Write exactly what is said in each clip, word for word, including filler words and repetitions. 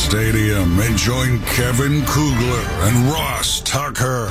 Stadium and join Kevin Kugler and Ross Tucker.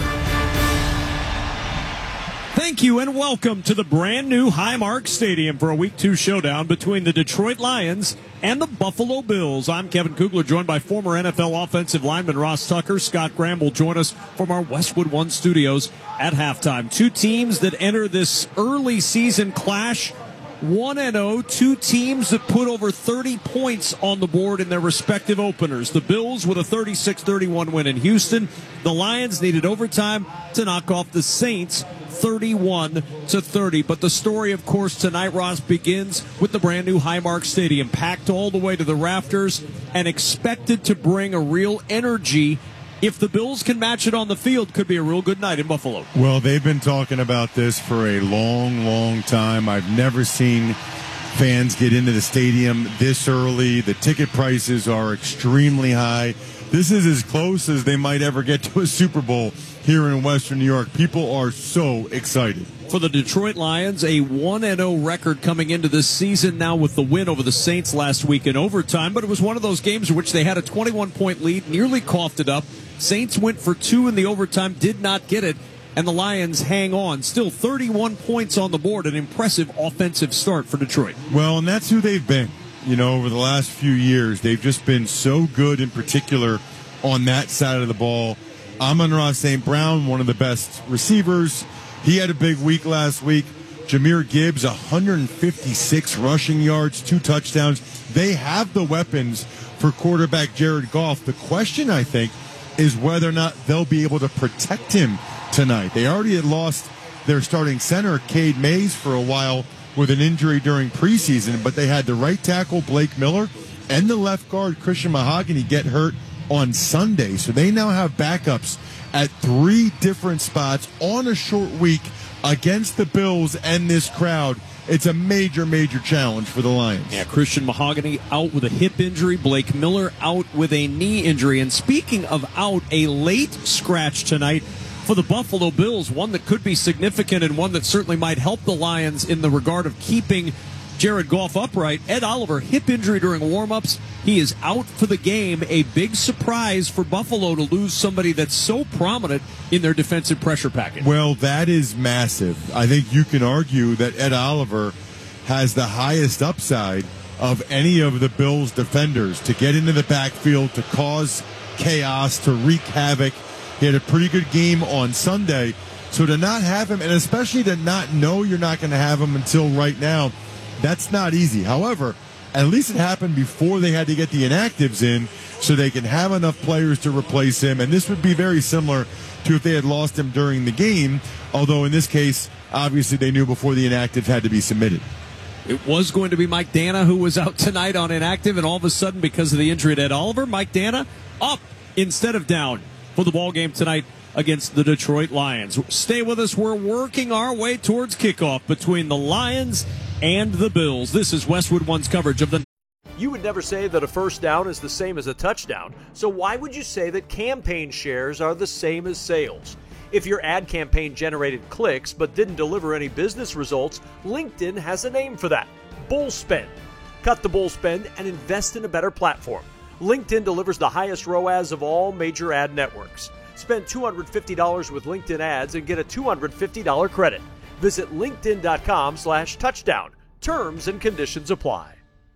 Thank you and welcome to the brand new Highmark Stadium for a week two showdown between the Detroit Lions and the Buffalo Bills. I'm Kevin Kugler, joined by former N F L offensive lineman Ross Tucker. Scott Graham will join us from our Westwood One studios at halftime. Two teams that enter this early season clash one and oh, two teams that put over thirty points on the board in their respective openers. The Bills with a thirty-six thirty-one win in Houston. The Lions needed overtime to knock off the Saints thirty-one to thirty. But the story, of course, tonight, Ross, begins with the brand new Highmark Stadium, packed all the way to the rafters and expected to bring a real energy. If the Bills can match it on the field, could be a real good night in Buffalo. Well, they've been talking about this for a long, long time. I've never seen fans get into the stadium this early. The ticket prices are extremely high. This is as close as they might ever get to a Super Bowl here in Western New York. People are so excited. For the Detroit Lions, a one and oh record coming into this season now with the win over the Saints last week in overtime. But it was one of those games in which they had a twenty-one point lead, nearly coughed it up. Saints went for two in the overtime, did not get it, and the Lions hang on. Still thirty-one points on the board, an impressive offensive start for Detroit. Well, and that's who they've been. You know, over the last few years, they've just been so good, in particular on that side of the ball. Amon-Ra Saint Brown, one of the best receivers. He had a big week last week. Jahmyr Gibbs, one hundred fifty-six rushing yards, two touchdowns. They have the weapons for quarterback Jared Goff. The question, I think, is whether or not they'll be able to protect him tonight. They already had lost their starting center, Cade Mays, for a while with an injury during preseason, but they had the right tackle, Blake Miller, and the left guard, Christian Mahogany, get hurt on Sunday. So they now have backups at three different spots on a short week against the Bills and this crowd. It's a major, major challenge for the Lions. Yeah, Christian Mahogany out with a hip injury. Blake Miller out with a knee injury. And speaking of out, a late scratch tonight for the Buffalo Bills, one that could be significant and one that certainly might help the Lions in the regard of keeping Jared Goff upright. Ed Oliver, hip injury during warm-ups. He is out for the game. A big surprise for Buffalo to lose somebody that's so prominent in their defensive pressure package. Well, that is massive. I think you can argue that Ed Oliver has the highest upside of any of the Bills' defenders to get into the backfield, to cause chaos, to wreak havoc. He had a pretty good game on Sunday. So to not have him, and especially to not know you're not going to have him until right now, that's not easy. However, at least it happened before they had to get the inactives in so they can have enough players to replace him. And this would be very similar to if they had lost him during the game, although in this case, obviously they knew before the inactives had to be submitted. It was going to be Mike Danna who was out tonight on inactive, and all of a sudden, because of the injury to Ed Oliver, Mike Danna up instead of down for the ball game tonight against the Detroit Lions. Stay with us. We're working our way towards kickoff between the Lions and the Bills. This is Westwood One's coverage of the... You would never say that a first down is the same as a touchdown, so why would you say that campaign shares are the same as sales? If your ad campaign generated clicks but didn't deliver any business results, LinkedIn has a name for that: bull spend. Cut the bull spend and invest in a better platform. LinkedIn delivers the highest R O A S of all major ad networks. Spend two hundred fifty dollars with LinkedIn ads and get a two hundred fifty dollars credit. Visit linkedin.com slash touchdown. Terms and conditions apply.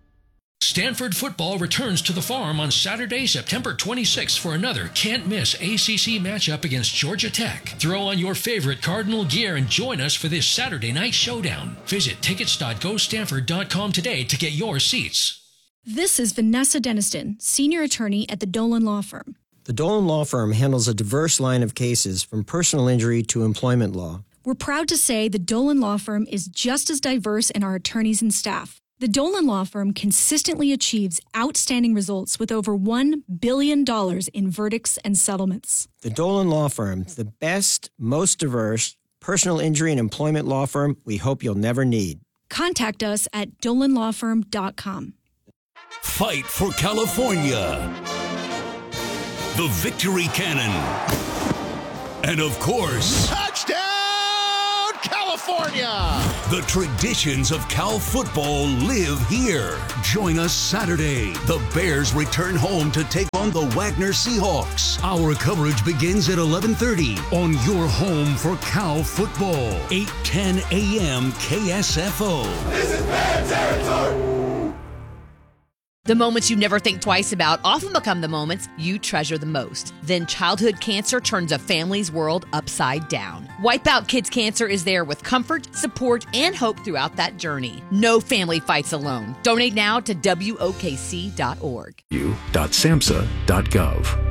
Stanford football returns to the Farm on Saturday, September twenty-sixth for another can't-miss A C C matchup against Georgia Tech. Throw on your favorite Cardinal gear and join us for this Saturday night showdown. Visit tickets dot go stanford dot com today to get your seats. This is Vanessa Deniston, senior attorney at the Dolan Law Firm. The Dolan Law Firm handles a diverse line of cases from personal injury to employment law. We're proud to say the Dolan Law Firm is just as diverse in our attorneys and staff. The Dolan Law Firm consistently achieves outstanding results with over one billion dollars in verdicts and settlements. The Dolan Law Firm, the best, most diverse personal injury and employment law firm we hope you'll never need. Contact us at dolan law firm dot com. Fight for California. The Victory Cannon. And of course... Touchdown, California! California. The traditions of Cal football live here. Join us Saturday. The Bears return home to take on the Wagner Seahawks. Our coverage begins at eleven thirty on your home for Cal football. eight ten a.m. K S F O. This is Bear territory. The moments you never think twice about often become the moments you treasure the most. Then childhood cancer turns a family's world upside down. Wipeout Kids Cancer is there with comfort, support, and hope throughout that journey. No family fights alone. Donate now to W O K C dot org. u dot samhsa dot gov.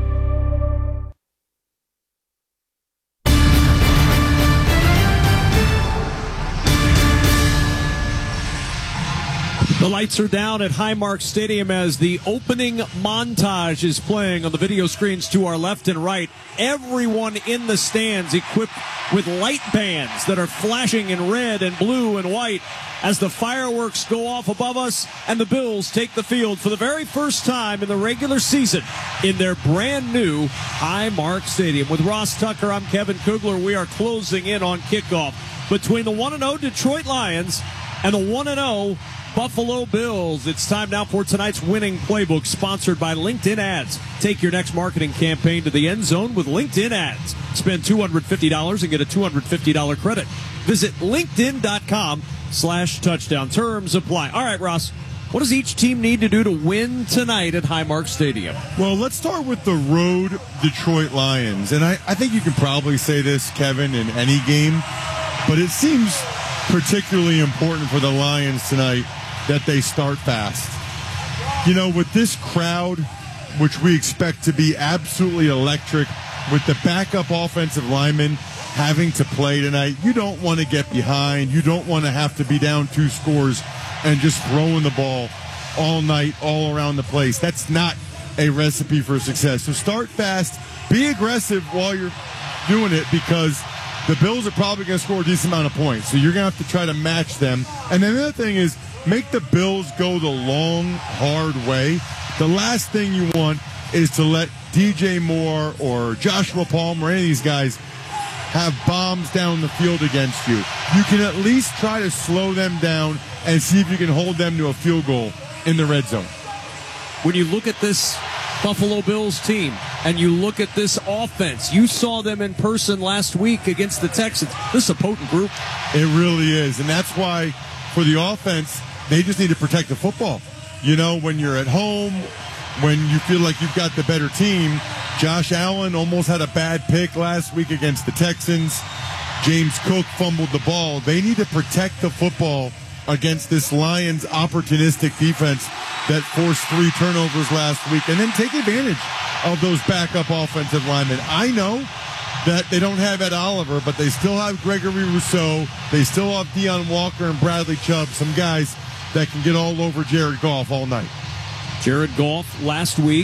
The lights are down at Highmark Stadium as the opening montage is playing on the video screens to our left and right. Everyone in the stands equipped with light bands that are flashing in red and blue and white as the fireworks go off above us and the Bills take the field for the very first time in the regular season in their brand new Highmark Stadium. With Ross Tucker, I'm Kevin Kugler. We are closing in on kickoff between the one and oh Detroit Lions and the one and oh Buffalo Bills. It's time now for tonight's winning playbook, sponsored by LinkedIn Ads. Take your next marketing campaign to the end zone with LinkedIn Ads. Spend two hundred fifty dollars and get a two hundred fifty dollars credit. Visit linkedin.com slash touchdown. Terms apply. All right, Ross, what does each team need to do to win tonight at Highmark Stadium? Well, let's start with the road Detroit Lions. And I, I think you can probably say this, Kevin, in any game, but it seems particularly important for the Lions tonight that they start fast. You know, with this crowd, which we expect to be absolutely electric, with the backup offensive linemen having to play tonight, you don't want to get behind. You don't want to have to be down two scores and just throwing the ball all night, all around the place. That's not a recipe for success. So start fast, be aggressive while you're doing it, because the Bills are probably going to score a decent amount of points. So you're going to have to try to match them. And then the other thing is, make the Bills go the long, hard way. The last thing you want is to let D J Moore or Joshua Palmer or any of these guys have bombs down the field against you. You can at least try to slow them down and see if you can hold them to a field goal in the red zone. When you look at this Buffalo Bills team and you look at this offense, you saw them in person last week against the Texans. This is a potent group. It really is. And that's why for the offense, they just need to protect the football. You know, when you're at home, when you feel like you've got the better team, Josh Allen almost had a bad pick last week against the Texans. James Cook fumbled the ball. They need to protect the football against this Lions opportunistic defense that forced three turnovers last week, and then take advantage of those backup offensive linemen. I know that they don't have Ed Oliver, but they still have Gregory Rousseau. They still have Deion Walker and Bradley Chubb, some guys that can get all over Jared Goff all night. Jared Goff last week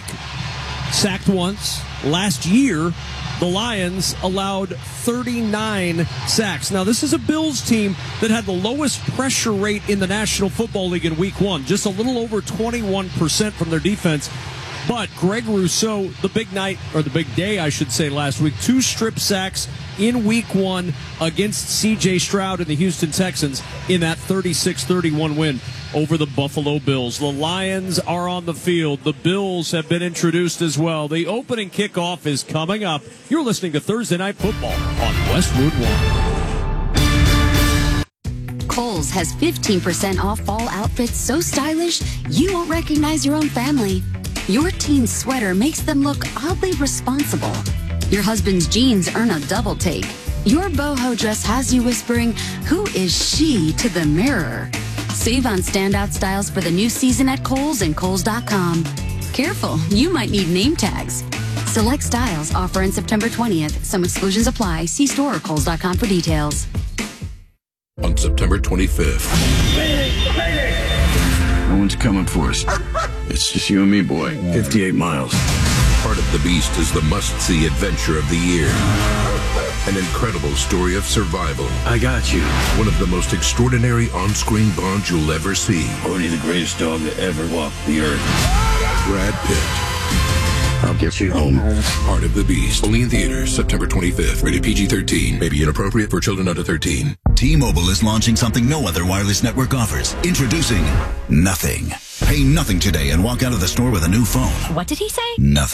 sacked once. Last year, the Lions allowed thirty-nine sacks. Now, this is a Bills team that had the lowest pressure rate in the National Football League in week one, just a little over twenty-one percent from their defense. But Greg Rousseau, the big night, or the big day, I should say, last week, two strip sacks in week one against C J Stroud and the Houston Texans in that thirty-six thirty-one win over the Buffalo Bills. The Lions are on the field. The Bills have been introduced as well. The opening kickoff is coming up. You're listening to Thursday Night Football on Westwood One. Kohl's has fifteen percent off fall outfits so stylish you won't recognize your own family. Your teen's sweater makes them look oddly responsible. Your husband's jeans earn a double take. Your boho dress has you whispering, "Who is she?" to the mirror. Save on standout styles for the new season at Kohl's and Kohl's dot com. Careful, you might need name tags. Select styles offer in September twentieth. Some exclusions apply. See store or Kohl's dot com for details. On September twenty-fifth. No one's coming for us. It's just you and me, boy. fifty-eight miles. Part of the Beast is the must-see adventure of the year. An incredible story of survival. I got you. One of the most extraordinary on-screen Bonds you'll ever see. Only the greatest dog that ever walked the earth. Brad Pitt. I'll get you home. Heart of the Beast. Only in theaters September twenty-fifth. Rated P G thirteen. May be inappropriate for children under thirteen. T-Mobile is launching something no other wireless network offers. Introducing Nothing. Pay nothing today and walk out of the store with a new phone. What did he say? Nothing.